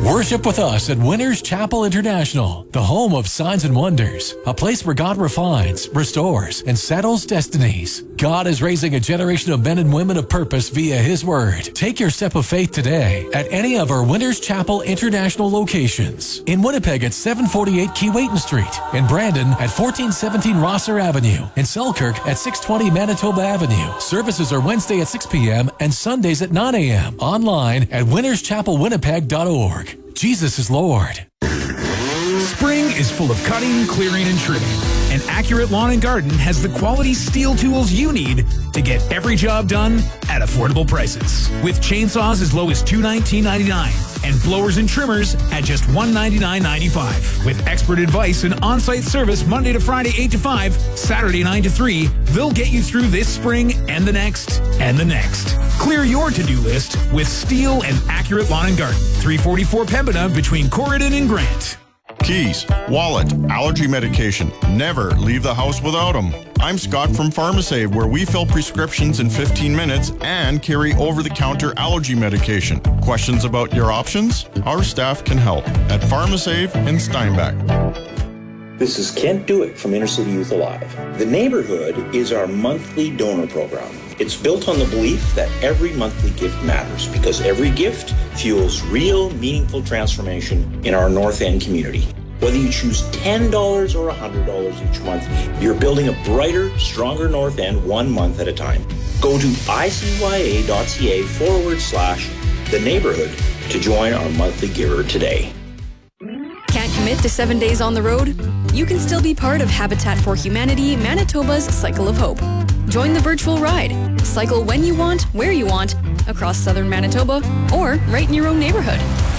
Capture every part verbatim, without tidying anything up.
Worship with us at Winners Chapel International, the home of signs and wonders, a place where God refines, restores, and settles destinies. God is raising a generation of men and women of purpose via His Word. Take your step of faith today at any of our Winners Chapel International locations. In Winnipeg at seven forty-eight Keewatin Street, in Brandon at fourteen seventeen Rosser Avenue, in Selkirk at six twenty Manitoba Avenue. Services are Wednesday at six p.m. and Sundays at nine a.m. Online at winners chapel winnipeg dot org. Jesus is Lord. Spring is full of cutting, clearing, and trimming. And Accurate Lawn and Garden has the quality steel tools you need to get every job done at affordable prices. With chainsaws as low as two hundred nineteen dollars and ninety-nine cents and blowers and trimmers at just one hundred ninety-nine dollars and ninety-five cents. With expert advice and on-site service Monday to Friday eight to five, Saturday nine to three, they'll get you through this spring and the next and the next. Clear your to-do list with Steel and Accurate Lawn and Garden. three forty-four Pembina between Corridon and Grant. Keys, wallet, allergy medication. Never leave the house without them. I'm Scott from Pharmasave, where we fill prescriptions in fifteen minutes and carry over-the-counter allergy medication. Questions about your options? Our staff can help at Pharmasave in Steinbach. This is Kent Dewitt from Inner City Youth Alive. The Neighborhood is our monthly donor program. It's built on the belief that every monthly gift matters because every gift fuels real, meaningful transformation in our North End community. Whether you choose ten dollars or one hundred dollars each month, you're building a brighter, stronger North End one month at a time. Go to icya.ca forward slash the neighborhood to join our monthly giver today. Can't commit to seven days on the road? You can still be part of Habitat for Humanity Manitoba's Cycle of Hope. Join the virtual ride. Cycle when you want, where you want, across southern Manitoba, or right in your own neighborhood.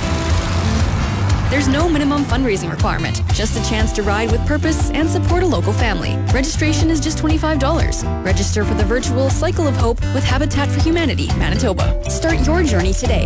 There's no minimum fundraising requirement, just a chance to ride with purpose and support a local family. Registration is just twenty-five dollars. Register for the virtual Cycle of Hope with Habitat for Humanity Manitoba. Start your journey today.